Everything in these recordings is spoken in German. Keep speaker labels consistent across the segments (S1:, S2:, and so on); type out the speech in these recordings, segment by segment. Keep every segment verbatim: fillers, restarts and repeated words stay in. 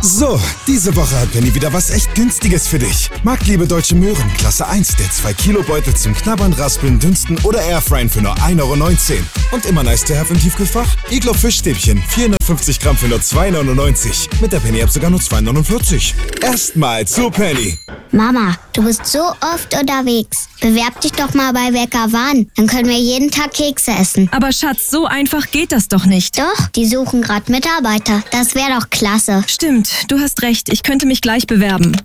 S1: So, diese Woche hat Penny wieder was echt Günstiges für dich. Marktliebe Deutsche Möhren, Klasse eins, der zwei Kilo Beutel zum Knabbern, Raspeln, Dünsten oder Airfryen für nur ein Euro neunzehn. Und immer nice to have im Tiefkühlfach? Iglo Fischstäbchen, vierhundertfünfzig Gramm für nur zwei neunundneunzig. Mit der Penny-App sogar nur zwei neunundvierzig. Erstmal zu Penny.
S2: Mama, du bist so oft unterwegs. Bewerb dich doch mal bei Bäcker Wahn. Dann können wir jeden Tag Kekse essen.
S3: Aber Schatz, so einfach geht das doch nicht.
S2: Doch, die suchen gerade Mitarbeiter. Das wäre doch klasse.
S3: Stimmt, du hast recht. Ich könnte mich gleich bewerben.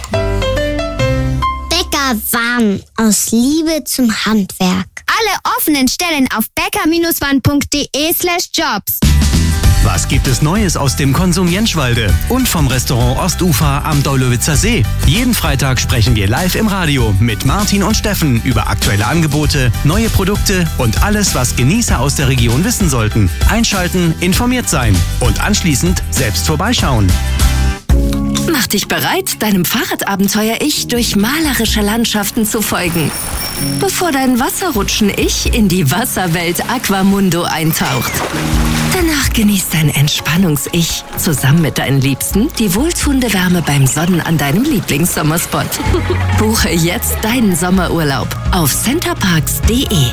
S2: Bäcker Wahn. Aus Liebe zum Handwerk.
S4: Alle offenen Stellen auf bäcker-wahn.de slash jobs.
S5: Was gibt es Neues aus dem Konsum Jenschwalde und vom Restaurant Ostufer am Daulowitzer See? Jeden Freitag sprechen wir live im Radio mit Martin und Steffen über aktuelle Angebote, neue Produkte und alles, was Genießer aus der Region wissen sollten. Einschalten, informiert sein und anschließend selbst vorbeischauen.
S6: Mach dich bereit, deinem Fahrradabenteuer-Ich durch malerische Landschaften zu folgen, bevor dein Wasserrutschen-Ich in die Wasserwelt Aquamundo eintaucht. Danach genießt dein Entspannungs-Ich zusammen mit deinen Liebsten die wohltuende Wärme beim Sonnen an deinem Lieblingssommerspot. Buche jetzt deinen Sommerurlaub auf centerparks punkt de.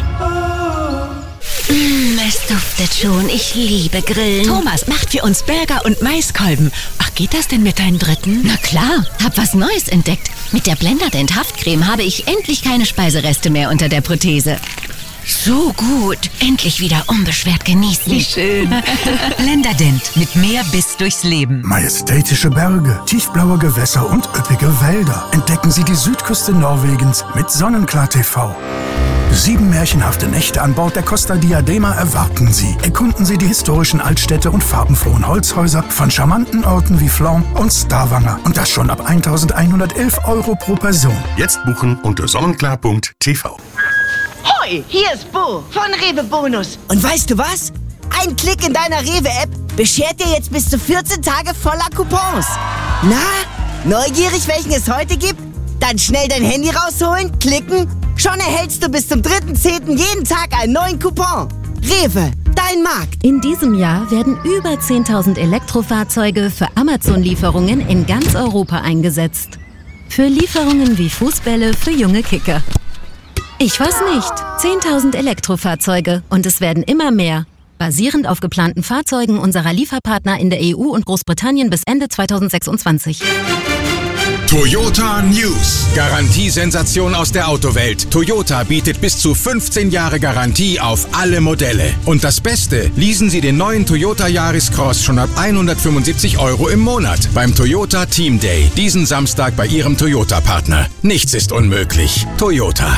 S7: Mmh, es duftet schon. Ich liebe Grillen.
S8: Thomas macht für uns Burger und Maiskolben. Ach, geht das denn mit deinen Dritten?
S7: Na klar, hab was Neues entdeckt. Mit der Blenderdent Haftcreme habe ich endlich keine Speisereste mehr unter der Prothese. So gut. Endlich wieder unbeschwert genießen.
S8: Wie schön. Blenderdent mit mehr Biss durchs Leben.
S9: Majestätische Berge, tiefblaue Gewässer und üppige Wälder. Entdecken Sie die Südküste Norwegens mit Sonnenklar T V. Sieben märchenhafte Nächte an Bord der Costa Diadema erwarten Sie. Erkunden Sie die historischen Altstädte und farbenfrohen Holzhäuser von charmanten Orten wie Flom und Stavanger. Und das schon ab eintausendeinhundertelf Euro pro Person.
S10: Jetzt buchen unter sonnenklar punkt t v.
S11: Hoi, hier ist Bo von Rewe Bonus.
S12: Und weißt du was? Ein Klick in deiner Rewe-App beschert dir jetzt bis zu vierzehn Tage voller Coupons. Na, neugierig, welchen es heute gibt? Dann schnell dein Handy rausholen, klicken. Schon erhältst du bis zum dritten zehnten jeden Tag einen neuen Coupon. Rewe, dein Markt.
S13: In diesem Jahr werden über zehntausend Elektrofahrzeuge für Amazon-Lieferungen in ganz Europa eingesetzt. Für Lieferungen wie Fußbälle für junge Kicker. Ich weiß nicht. zehntausend Elektrofahrzeuge und es werden immer mehr. Basierend auf geplanten Fahrzeugen unserer Lieferpartner in der E U und Großbritannien bis Ende zweitausendsechsundzwanzig.
S14: Toyota News. Garantiesensation aus der Autowelt. Toyota bietet bis zu fünfzehn Jahre Garantie auf alle Modelle. Und das Beste, leasen Sie den neuen Toyota Yaris Cross schon ab hundertfünfundsiebzig Euro im Monat beim Toyota Team Day. Diesen Samstag bei Ihrem Toyota-Partner. Nichts ist unmöglich. Toyota.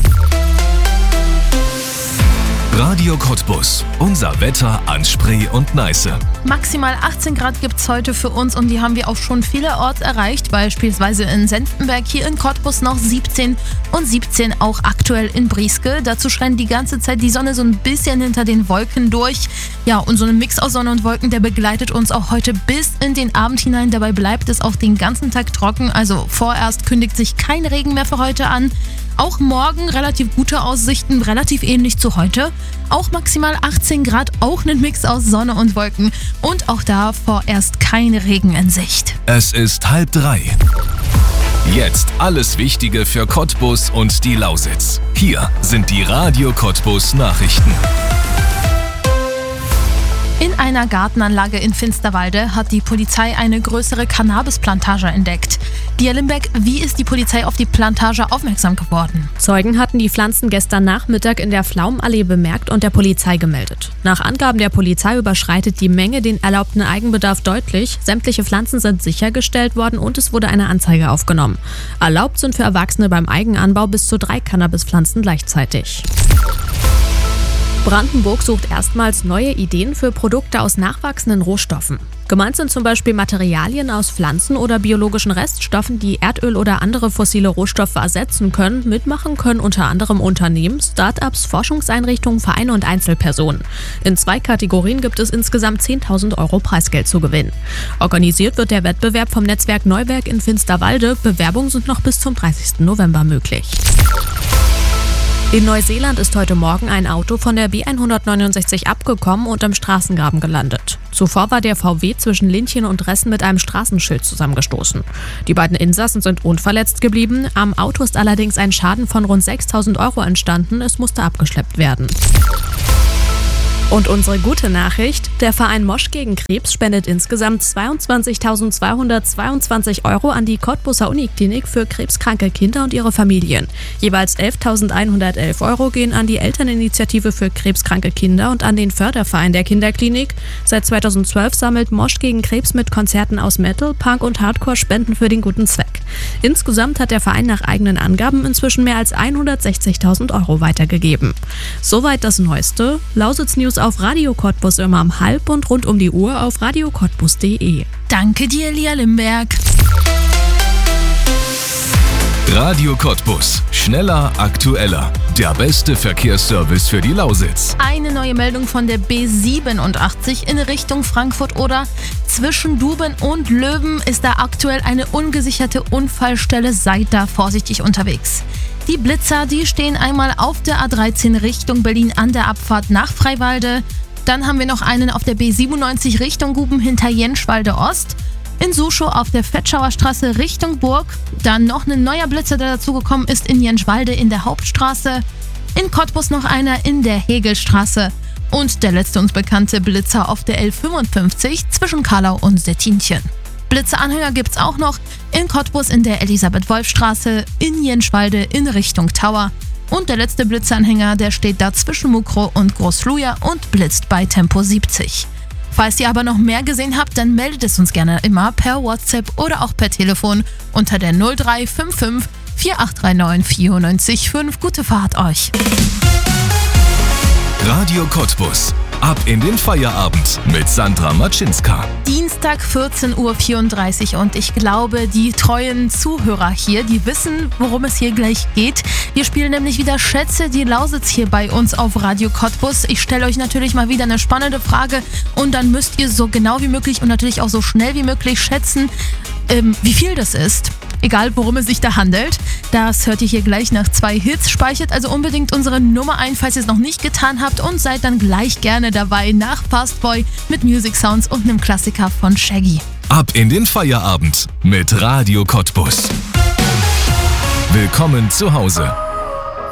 S15: Radio Cottbus. Unser Wetter an Spree und Neiße.
S16: Maximal achtzehn Grad gibt es heute für uns und die haben wir auch schon vielerorts erreicht. Beispielsweise in Senftenberg, hier in Cottbus noch siebzehn und siebzehn auch aktuell in Brieske. Dazu scheint die ganze Zeit die Sonne so ein bisschen hinter den Wolken durch. Ja, und so ein Mix aus Sonne und Wolken, der begleitet uns auch heute bis in den Abend hinein. Dabei bleibt es auch den ganzen Tag trocken. Also vorerst kündigt sich kein Regen mehr für heute an. Auch morgen relativ gute Aussichten, relativ ähnlich zu heute. Auch maximal achtzehn Grad, auch ein Mix aus Sonne und Wolken. Und auch da vorerst kein Regen in Sicht.
S15: Es ist halb drei. Jetzt alles Wichtige für Cottbus und die Lausitz. Hier sind die Radio Cottbus Nachrichten.
S16: In einer Gartenanlage in Finsterwalde hat die Polizei eine größere Cannabisplantage entdeckt. Dia Limbeck, wie ist die Polizei auf die Plantage aufmerksam geworden?
S17: Zeugen hatten die Pflanzen gestern Nachmittag in der Pflaumenallee bemerkt und der Polizei gemeldet. Nach Angaben der Polizei überschreitet die Menge den erlaubten Eigenbedarf deutlich. Sämtliche Pflanzen sind sichergestellt worden und es wurde eine Anzeige aufgenommen. Erlaubt sind für Erwachsene beim Eigenanbau bis zu drei Cannabispflanzen gleichzeitig. Brandenburg sucht erstmals neue Ideen für Produkte aus nachwachsenden Rohstoffen. Gemeint sind zum Beispiel Materialien aus Pflanzen oder biologischen Reststoffen, die Erdöl oder andere fossile Rohstoffe ersetzen können. Mitmachen können unter anderem Unternehmen, Start-ups, Forschungseinrichtungen, Vereine und Einzelpersonen. In zwei Kategorien gibt es insgesamt zehntausend Euro Preisgeld zu gewinnen. Organisiert wird der Wettbewerb vom Netzwerk Neuwerk in Finsterwalde. Bewerbungen sind noch bis zum dreißigsten November möglich. In Neuseeland ist heute Morgen ein Auto von der B hundertneunundsechzig abgekommen und im Straßengraben gelandet. Zuvor war der V W zwischen Linchen und Ressen mit einem Straßenschild zusammengestoßen. Die beiden Insassen sind unverletzt geblieben. Am Auto ist allerdings ein Schaden von rund sechstausend Euro entstanden. Es musste abgeschleppt werden. Und unsere gute Nachricht: Der Verein Mosch gegen Krebs spendet insgesamt zweiundzwanzigtausendzweihundertzweiundzwanzig Euro an die Cottbuser Uniklinik für krebskranke Kinder und ihre Familien. Jeweils elftausendeinhundertelf Euro gehen an die Elterninitiative für krebskranke Kinder und an den Förderverein der Kinderklinik. Seit zweitausendzwölf sammelt Mosch gegen Krebs mit Konzerten aus Metal, Punk und Hardcore Spenden für den guten Zweck. Insgesamt hat der Verein nach eigenen Angaben inzwischen mehr als hundertsechzigtausend Euro weitergegeben. Soweit das Neueste. Lausitz News auf Radio Cottbus immer um halb und rund um die Uhr auf radio cottbus punkt de.
S16: Danke dir, Lia Limberg.
S15: Radio Cottbus. Schneller, aktueller. Der beste Verkehrsservice für die Lausitz.
S16: Eine neue Meldung von der B siebenundachtzig in Richtung Frankfurt oder zwischen Duben und Löwen ist da aktuell eine ungesicherte Unfallstelle. Seid da vorsichtig unterwegs. Die Blitzer, die stehen einmal auf der A dreizehn Richtung Berlin an der Abfahrt nach Freiwalde. Dann haben wir noch einen auf der B siebenundneunzig Richtung Guben hinter Jenschwalde Ost. In Suschow auf der Fetschauer Straße Richtung Burg. Dann noch ein neuer Blitzer, der dazugekommen ist in Jenschwalde in der Hauptstraße. In Cottbus noch einer in der Hegelstraße. Und der letzte uns bekannte Blitzer auf der L fünfundfünfzig zwischen Karlau und Stettinchen. Blitzeranhänger gibt's auch noch in Cottbus in der Elisabeth-Wolf-Straße, in Jenschwalde in Richtung Tower. Und der letzte Blitzeranhänger, der steht da zwischen Mukro und Großfluja und blitzt bei Tempo siebzig. Falls ihr aber noch mehr gesehen habt, dann meldet es uns gerne immer per WhatsApp oder auch per Telefon unter der null drei fünf fünf vier acht drei neun vier neun fünf. Gute Fahrt euch!
S15: Radio Cottbus. Ab in den Feierabend mit Sandra Matschinska.
S16: Dienstag vierzehn Uhr vierunddreißig und ich glaube, die treuen Zuhörer hier, die wissen, worum es hier gleich geht. Wir spielen nämlich wieder Schätze die Lausitz hier bei uns auf Radio Cottbus. Ich stelle euch natürlich mal wieder eine spannende Frage und dann müsst ihr so genau wie möglich und natürlich auch so schnell wie möglich schätzen, ähm, wie viel das ist. Egal, worum es sich da handelt. Das hört ihr hier gleich nach zwei Hits. Speichert also unbedingt unsere Nummer ein, falls ihr es noch nicht getan habt und seid dann gleich gerne dabei nach Fastboy mit Music Sounds und einem Klassiker von Shaggy.
S15: Ab in den Feierabend mit Radio Cottbus. Willkommen zu Hause.